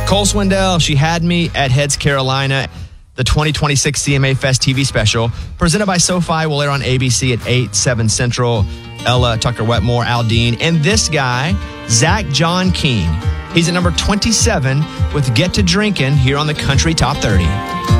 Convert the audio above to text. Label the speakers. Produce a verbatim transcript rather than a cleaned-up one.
Speaker 1: Cole Swindell, She Had Me at Heads Carolina. The twenty twenty-six C M A Fest T V special, presented by SoFi, will air on A B C at eight, seven Central. Ella, Tucker Wetmore, Aldine, and this guy, Zach John King. He's at number twenty-seven with Get to Drinkin' here on the Country Top thirty.